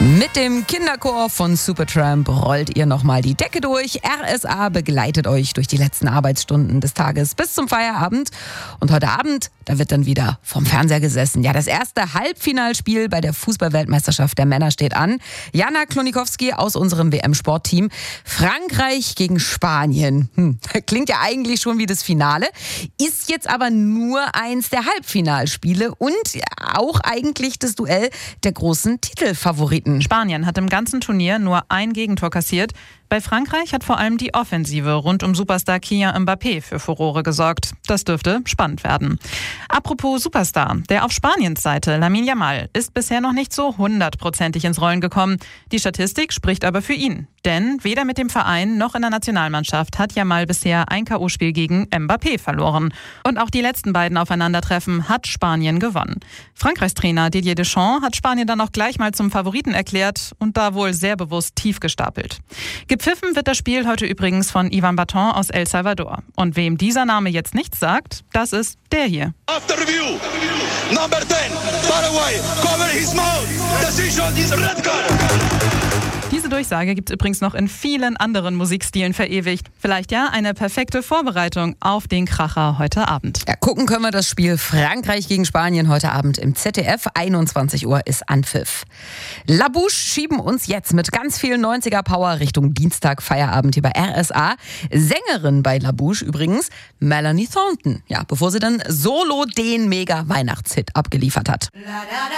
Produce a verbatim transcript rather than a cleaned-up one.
Mit dem Kinderchor von Supertramp rollt ihr nochmal die Decke durch. R S A begleitet euch durch die letzten Arbeitsstunden des Tages bis zum Feierabend. Und heute Abend, da wird dann wieder vom Fernseher gesessen. Ja, das erste Halbfinalspiel bei der Fußball-Weltmeisterschaft der Männer steht an. Jana Klonikowski aus unserem W M-Sportteam. Frankreich gegen Spanien. Hm, klingt ja eigentlich schon wie das Finale. Ist jetzt aber nur eins der Halbfinalspiele und auch eigentlich das Duell der großen Titelfavoriten. Spanien hat im ganzen Turnier nur ein Gegentor kassiert. Bei Frankreich hat vor allem die Offensive rund um Superstar Kylian Mbappé für Furore gesorgt. Das dürfte spannend werden. Apropos Superstar, der auf Spaniens Seite, Lamine Yamal, ist bisher noch nicht so hundertprozentig ins Rollen gekommen. Die Statistik spricht aber für ihn. Denn weder mit dem Verein noch in der Nationalmannschaft hat Yamal bisher ein K O-Spiel gegen Mbappé verloren. Und auch die letzten beiden Aufeinandertreffen hat Spanien gewonnen. Frankreichs Trainer Didier Deschamps hat Spanien dann auch gleich mal zum Favoriten erklärt und da wohl sehr bewusst tief gestapelt. Gepfiffen wird das Spiel heute übrigens von Ivan Baton aus El Salvador. Und wem dieser Name jetzt nichts sagt, das ist der hier. After review, number ten, Paraguay, cover his mouth, decision is red card. Diese Durchsage gibt es übrigens noch in vielen anderen Musikstilen verewigt. Vielleicht ja eine perfekte Vorbereitung auf den Kracher heute Abend. Ja, gucken können wir das Spiel Frankreich gegen Spanien heute Abend im Z D F. einundzwanzig Uhr ist Anpfiff. La Bouche schieben uns jetzt mit ganz viel neunziger-Power Richtung Dienstag Feierabend hier bei R S A. Sängerin bei La Bouche übrigens Melanie Thornton. Ja, bevor sie dann solo den Mega-Weihnachtshit abgeliefert hat.